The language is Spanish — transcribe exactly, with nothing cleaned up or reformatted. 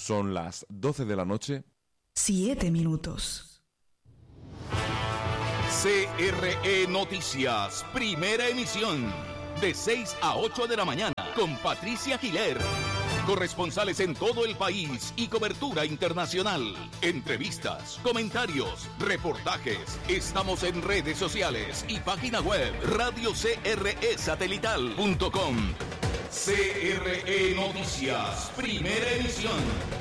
Son las doce de la noche. Siete minutos. C R E Noticias, primera emisión, de seis a ocho de la mañana, con Patricia Giler. Corresponsales en todo el país y cobertura internacional. Entrevistas, comentarios, reportajes. Estamos en redes sociales y página web radio c r e satelital punto com. C R E Noticias, primera emisión.